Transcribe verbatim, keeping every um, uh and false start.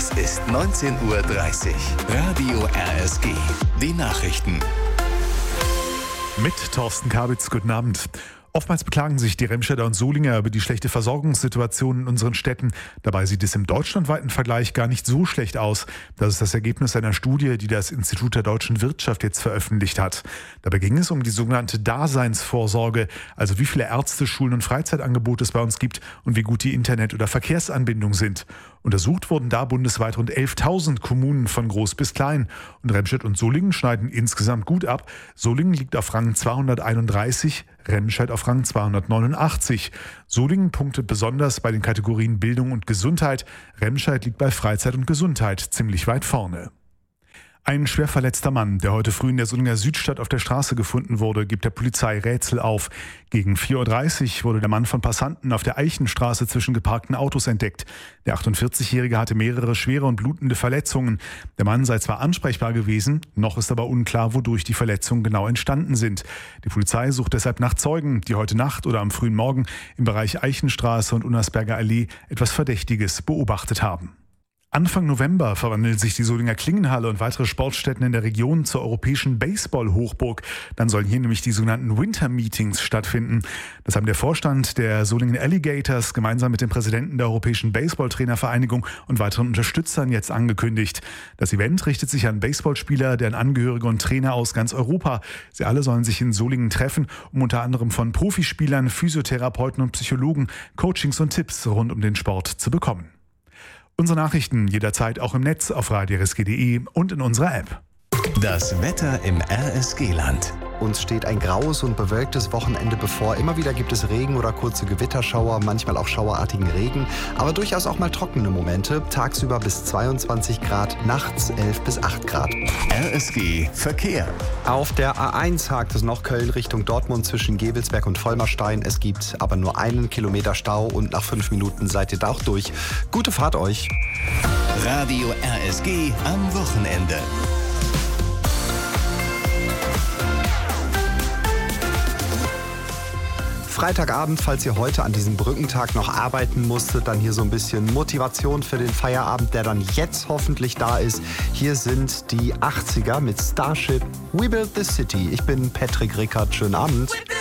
Es ist neunzehn Uhr dreißig. Radio R S G. Die Nachrichten. Mit Thorsten Kabitz, guten Abend. Oftmals beklagen sich die Remscheider und Solinger über die schlechte Versorgungssituation in unseren Städten. Dabei sieht es im deutschlandweiten Vergleich gar nicht so schlecht aus. Das ist das Ergebnis einer Studie, die das Institut der deutschen Wirtschaft jetzt veröffentlicht hat. Dabei ging es um die sogenannte Daseinsvorsorge, also wie viele Ärzte, Schulen und Freizeitangebote es bei uns gibt und wie gut die Internet- oder Verkehrsanbindungen sind. Untersucht wurden da bundesweit rund elftausend Kommunen von groß bis klein. Und Remscheid und Solingen schneiden insgesamt gut ab. Solingen liegt auf Rang zweihunderteinunddreißig, Remscheid auf Rang zweihundertneunundachtzig. Solingen punktet besonders bei den Kategorien Bildung und Gesundheit. Remscheid liegt bei Freizeit und Gesundheit ziemlich weit vorne. Ein schwer verletzter Mann, der heute früh in der Solinger Südstadt auf der Straße gefunden wurde, gibt der Polizei Rätsel auf. Gegen vier Uhr dreißig wurde der Mann von Passanten auf der Eichenstraße zwischen geparkten Autos entdeckt. Der achtundvierzigjährige hatte mehrere schwere und blutende Verletzungen. Der Mann sei zwar ansprechbar gewesen, noch ist aber unklar, wodurch die Verletzungen genau entstanden sind. Die Polizei sucht deshalb nach Zeugen, die heute Nacht oder am frühen Morgen im Bereich Eichenstraße und Unnersberger Allee etwas Verdächtiges beobachtet haben. Anfang November verwandelt sich die Solinger Klingenhalle und weitere Sportstätten in der Region zur europäischen Baseball-Hochburg. Dann sollen hier nämlich die sogenannten Winter-Meetings stattfinden. Das haben der Vorstand der Solingen Alligators gemeinsam mit dem Präsidenten der Europäischen Baseball-Trainervereinigung und weiteren Unterstützern jetzt angekündigt. Das Event richtet sich an Baseballspieler, deren Angehörige und Trainer aus ganz Europa. Sie alle sollen sich in Solingen treffen, um unter anderem von Profispielern, Physiotherapeuten und Psychologen Coachings und Tipps rund um den Sport zu bekommen. Unsere Nachrichten jederzeit auch im Netz auf radio r s g punkt d e und in unserer App. Das Wetter im R S G-Land. Uns steht ein graues und bewölktes Wochenende bevor. Immer wieder gibt es Regen oder kurze Gewitterschauer, manchmal auch schauerartigen Regen, aber durchaus auch mal trockene Momente. Tagsüber bis zweiundzwanzig Grad, nachts elf bis acht Grad. R S G Verkehr. Auf der A eins hakt es noch Köln Richtung Dortmund zwischen Gebelsberg und Vollmerstein. Es gibt aber nur einen Kilometer Stau und nach fünf Minuten seid ihr da auch durch. Gute Fahrt euch. Radio R S G am Wochenende. Freitagabend, falls ihr heute an diesem Brückentag noch arbeiten musstet, dann hier so ein bisschen Motivation für den Feierabend, der dann jetzt hoffentlich da ist. Hier sind die achtziger mit Starship We Build the City. Ich bin Patrick Rickert. Schönen Abend.